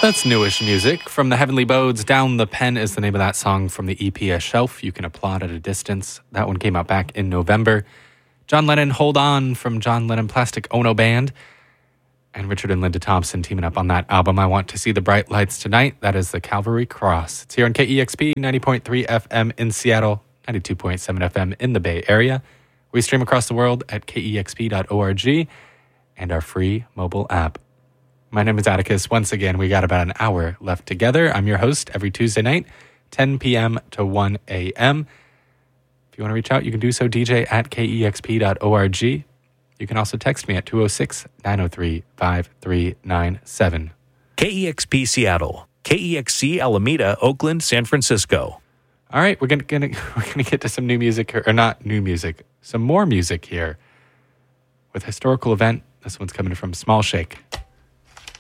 That's newish music. From the Heavenly Bodes, Down the Pen is the name of that song from the EP A Shelf. You can applaud at a distance. That one came out back in November. John Lennon, Hold On from John Lennon Plastic Ono Band. And Richard and Linda Thompson teaming up on that album, I Want to See the Bright Lights Tonight. That is the Calvary Cross. It's here on KEXP 90.3 FM in Seattle, 92.7 FM in the Bay Area. We stream across the world at kexp.org and our free mobile app. My name is Atticus. Once again, we got about an hour left together. I'm your host every Tuesday night, 10 p.m. to 1 a.m. If you want to reach out, you can do so, DJ at kexp.org. You can also text me at 206-903-5397. KEXP Seattle, KEXC Alameda, Oakland, San Francisco. All right, we're gonna get to some new music, or not new music, some more music here with Historical Event. This one's coming from Small Shake.